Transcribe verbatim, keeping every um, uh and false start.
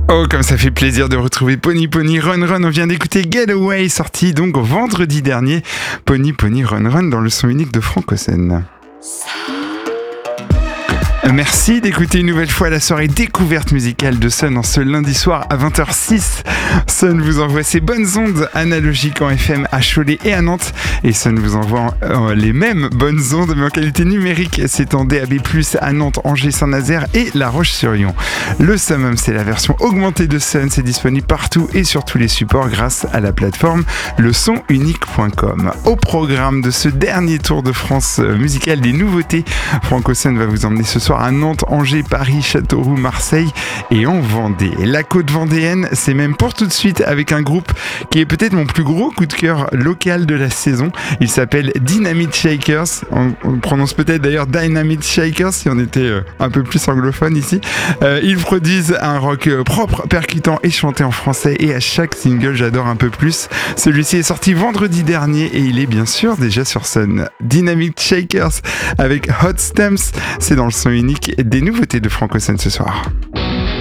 Oh, comme ça fait plaisir de retrouver Pony Pony Run Run. On vient d'écouter Getaway, sorti donc vendredi dernier. Pony Pony Run Run dans le son unique de Franck Ossen. Merci d'écouter une nouvelle fois la soirée découverte musicale de Sun en ce lundi soir à vingt heures six. Sun vous envoie ses bonnes ondes analogiques en F M à Cholet et à Nantes. Et Sun vous envoie euh, les mêmes bonnes ondes mais en qualité numérique. C'est en D A B plus, à Nantes, Angers, Saint-Nazaire et La Roche-sur-Yon. Le Summum, c'est la version augmentée de Sun. C'est disponible partout et sur tous les supports grâce à la plateforme le son unique point com. Au programme de ce dernier tour de France musical des nouveautés, Franck Ossen va vous emmener ce soir à Nantes, Angers, Paris, Châteauroux, Marseille et en Vendée. La côte vendéenne, c'est même pour tout de suite avec un groupe qui est peut-être mon plus gros coup de cœur local de la saison. Il s'appelle Dynamite Shakers. On, on prononce peut-être d'ailleurs Dynamite Shakers si on était euh, un peu plus anglophone ici. Euh, ils produisent un rock euh, propre, percutant et chanté en français et à chaque single j'adore un peu plus. Celui-ci est sorti vendredi dernier et il est bien sûr déjà sur Sun. Dynamite Shakers avec Hot Stamps, c'est dans le son unique des nouveautés de Franck Ossen ce soir.